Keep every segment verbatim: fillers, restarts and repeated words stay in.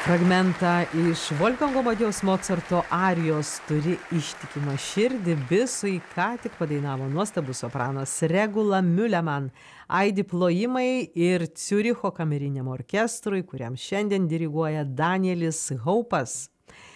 Fragmentą iš Wolfgango Amadeus Mocarto arijos Turi ištikimą širdį Bisui ką tik padainavo nuostabus sopranas Regula Müllemann. Aidi plojimai ir Ciuricho kameriniam orkestrui, kuriam šiandien diriguoja Danielis Haupas.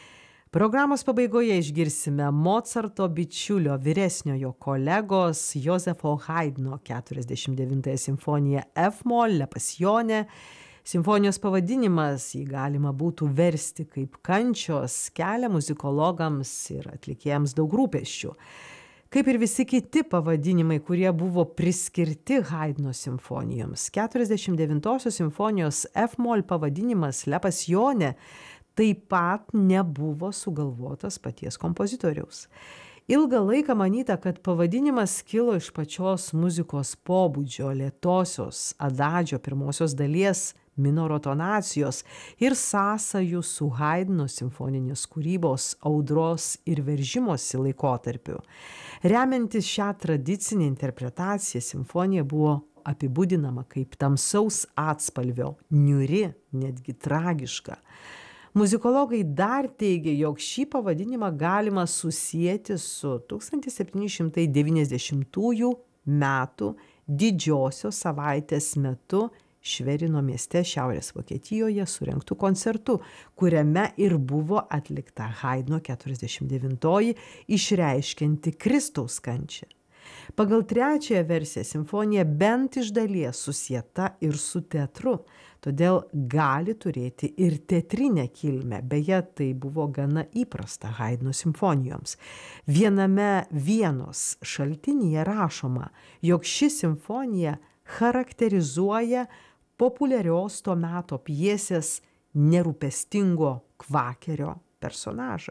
Programos pabaigoje išgirsime Mocarto bičiulio vyresniojo kolegos Josefo Haidno keturiasdešimt devintąją simfoniją F-moll Le Passione. Simfonijos pavadinimas jį galima būtų versti kaip kančios, kelia muzikologams ir atlikėjams daug rūpesčių. Kaip ir visi kiti pavadinimai, kurie buvo priskirti Haidno simfonijoms. keturiasdešimt devintosios simfonijos F-moll pavadinimas Le Passione taip pat nebuvo sugalvotas paties kompozitoriaus. Ilgą laiką manyta, kad pavadinimas kilo iš pačios muzikos pobūdžio, lėtosios adadžio pirmosios dalies minoro tonacijos ir sąsajų su Haidno simfoninės kūrybos audros ir veržimosi laikotarpiu. Remiantis šią tradicinę interpretaciją, simfonija buvo apibūdinama kaip tamsaus atspalvio, niūri, netgi tragiška. Muzikologai dar teigia, jog šį pavadinimą galima susieti su tūkstantis septyni šimtai devyniasdešimtųjų metų didžiosios savaitės metu Šverino mieste Šiaurės Vokietijoje surengtų koncertų, kuriame ir buvo atlikta Haidno keturiasdešimt devintoji išreiškianti Kristaus kančią. Pagal trečiąją versiją simfonija bent iš dalies susieta ir su teatru, todėl gali turėti ir teatrinę kilmę, beje, tai buvo gana įprasta Haidno simfonijoms. Viename Vienos šaltinyje rašoma, jog ši simfonija charakterizuoja populiarios to meto pjesės nerūpestingo kvakerio personažą.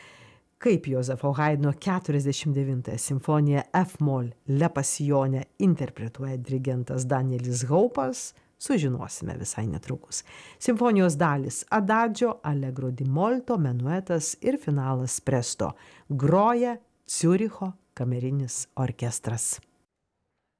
Kaip Josefo Haidno keturiasdešimt devintąją simfoniją F-moll Le Passione interpretuoja dirigentas Danielis Haupas, sužinosime visai netrukus. Simfonijos dalys Adagio, Allegro di molto, menuetas ir finalas Presto. Groja Ciuricho kamerinis orkestras.